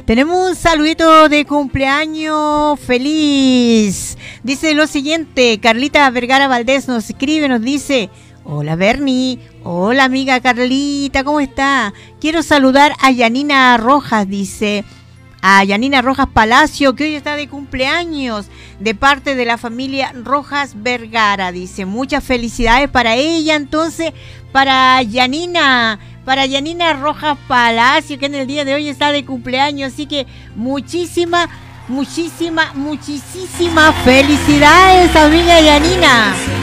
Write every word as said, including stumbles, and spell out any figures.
Tenemos un saludito de cumpleaños feliz. Dice lo siguiente, Carlita Vergara Valdés nos escribe, nos dice: hola Bernie, hola amiga Carlita, ¿cómo está? Quiero saludar a Yanina Rojas, dice, a Yanina Rojas Palacio, que hoy está de cumpleaños, de parte de la familia Rojas Vergara, dice, muchas felicidades para ella, entonces, para Yanina, para Yanina Rojas Palacio, que en el día de hoy está de cumpleaños, así que muchísimas, muchísimas, muchísimas felicidades, amiga Yanina.